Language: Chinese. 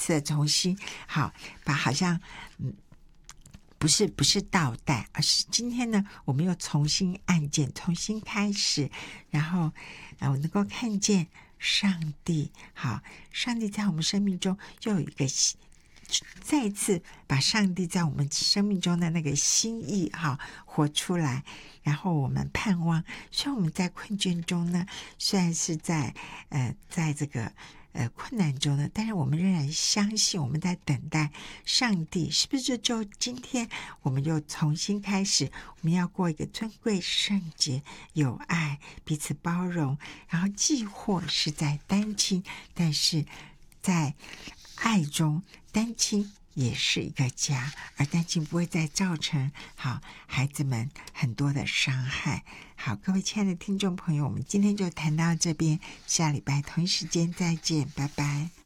次的重新好，把好像不是倒带，而是今天呢，我们又重新按键，重新开始，然后我能够看见上帝，好，上帝在我们生命中又有一个再一次把上帝在我们生命中的那个心意活出来，然后我们盼望，虽然我们在困倦中呢，虽然是在这个困难中呢，但是我们仍然相信，我们在等待上帝，是不是就今天我们又重新开始，我们要过一个尊贵圣洁有爱彼此包容，然后既或是在单亲，但是在爱中单亲也是一个家，而单亲不会再造成孩子们很多的伤害。好，各位亲爱的听众朋友，我们今天就谈到这边，下礼拜同一时间再见，拜拜。